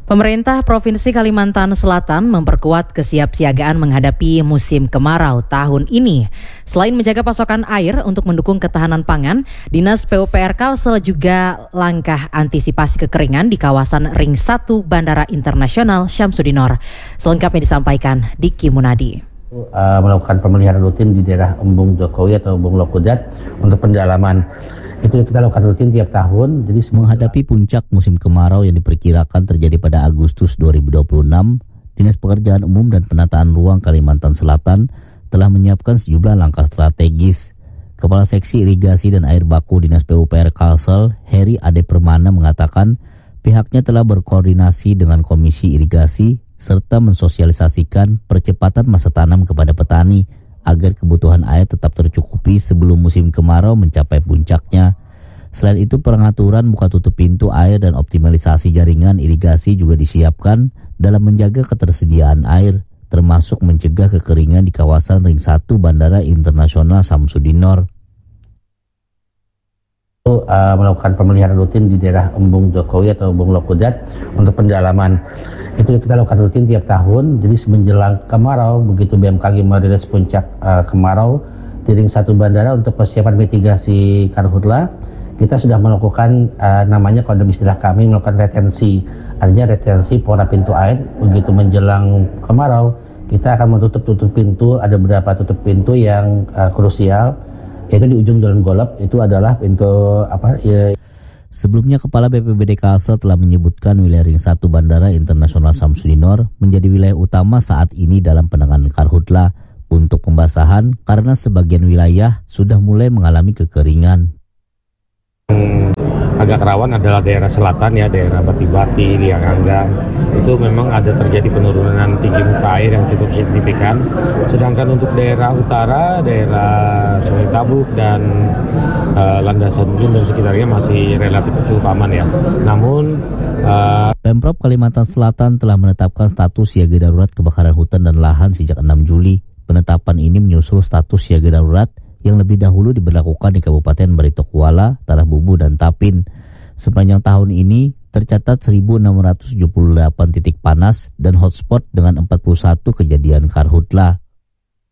Pemerintah Provinsi Kalimantan Selatan memperkuat kesiapsiagaan menghadapi musim kemarau tahun ini. Selain menjaga pasokan air untuk mendukung ketahanan pangan, Dinas PUPR Kalsel juga langkah antisipasi kekeringan di kawasan Ring 1 Bandara Internasional Syamsuddinor. Selengkapnya disampaikan Diki Munadi. Melakukan pemeliharaan rutin di daerah Embung Jokowi atau Embung Lokudat untuk pendalaman. Itu kita lakukan rutin tiap tahun. Jadi menghadapi puncak musim kemarau yang diperkirakan terjadi pada Agustus 2026, Dinas Pekerjaan Umum dan Penataan Ruang Kalimantan Selatan telah menyiapkan sejumlah langkah strategis. Kepala Seksi Irigasi dan Air Baku Dinas PUPR Kalsel, Heri Ade Permana mengatakan pihaknya telah berkoordinasi dengan Komisi Irigasi serta mensosialisasikan percepatan masa tanam kepada petani agar kebutuhan air tetap tercukupi sebelum musim kemarau mencapai puncaknya. Selain itu, pengaturan buka tutup pintu air dan optimalisasi jaringan irigasi juga disiapkan dalam menjaga ketersediaan air, termasuk mencegah kekeringan di kawasan Ring 1 Bandara Internasional Syamsuddinor. Melakukan pemeliharaan rutin di daerah Embung Jokowi atau Embung Lokudat untuk pendalaman. Itu kita lakukan rutin tiap tahun. Jadi menjelang kemarau, begitu BMKG merilis puncak kemarau di Ring 1 Bandara untuk persiapan mitigasi karhutla, kita sudah melakukan namanya kalau dalam istilah kami melakukan retensi. Artinya retensi pola pintu air. Begitu menjelang kemarau, kita akan tutup pintu. Ada beberapa tutup pintu yang krusial, yaitu di ujung Jalan Golep. Itu adalah pintu Sebelumnya, Kepala BPBD Kalsel telah menyebutkan wilayah Ring 1 Bandara Internasional Syamsuddinor menjadi wilayah utama saat ini dalam penanganan karhutla untuk pembasahan karena sebagian wilayah sudah mulai mengalami kekeringan. Agak rawan adalah daerah selatan ya, daerah Bati-Bati, Lianganggang. Itu memang ada terjadi penurunan tinggi muka air yang cukup signifikan. Sedangkan untuk daerah utara, daerah Sungai Tabuk dan Landasan Gun dan sekitarnya masih relatif cukup aman ya. Namun Pemprov Kalimantan Selatan telah menetapkan status siaga darurat kebakaran hutan dan lahan sejak 6 Juli. Penetapan ini menyusul status siaga darurat yang lebih dahulu diberlakukan di Kabupaten Barito Kuala, Tanah Bumbu, dan Tapin. Sepanjang tahun ini tercatat 1.678 titik panas dan hotspot dengan 41 kejadian karhutla.